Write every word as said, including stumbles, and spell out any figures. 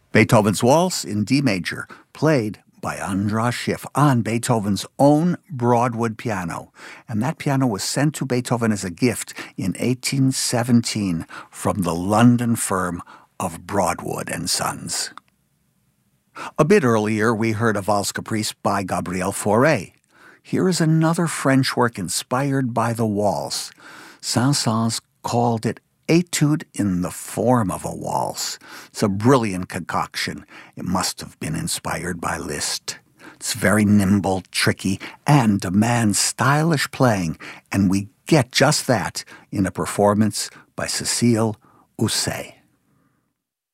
Beethoven's Waltz in D major, played by Andras Schiff on Beethoven's own Broadwood piano. And that piano was sent to Beethoven as a gift in eighteen seventeen from the London firm of Broadwood and Sons. A bit earlier, we heard a Valse Caprice by Gabriel Fauré. Here is another French work inspired by the waltz. Saint-Saëns called it Etude in the Form of a Waltz. It's a brilliant concoction. It must have been inspired by Liszt. It's very nimble, tricky, and demands stylish playing, and we get just that in a performance by Cécile Housset.